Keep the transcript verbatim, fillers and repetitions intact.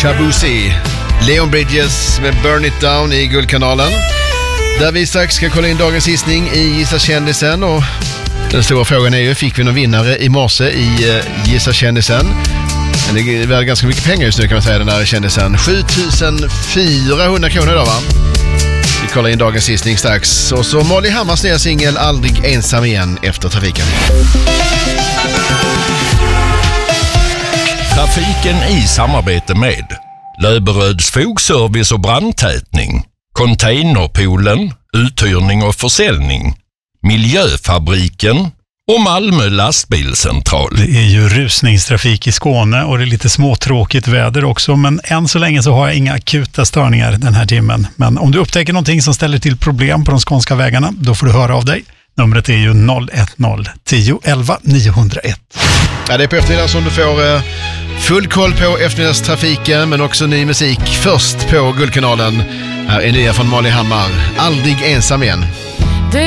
Shabuzi, Leon Bridges med Burn It Down i Guldkanalen. Där vi strax ska kolla in dagens gissning i Gissa kändisen. Och den stora frågan är ju, fick vi någon vinnare i morse i uh, Gissa kändisen? Men det är väl ganska mycket pengar just nu kan man säga, den där kändisen. sju tusen fyrahundra kronor idag, va? Vi kollar in dagens gissning strax. Och så Molly Hammars nya singel Aldrig ensam igen efter trafiken. Trafiken i samarbete med Löberöds fogservice och brandtätning, Containerpoolen, uthyrning och försäljning, Miljöfabriken och Malmö lastbilscentral. Det är ju rusningstrafik i Skåne och det är lite småtråkigt väder också, men än så länge så har jag inga akuta störningar den här timmen. Men om du upptäcker någonting som ställer till problem på de skånska vägarna, då får du höra av dig. Numret är ju noll ett noll tio elva niohundraett. Ja, det är på eftermiddagen som du får eh, full koll på eftermiddagstrafiken, men också ny musik först på Guldkanalen. Här är nya från Molly Hammar, Aldrig ensam igen.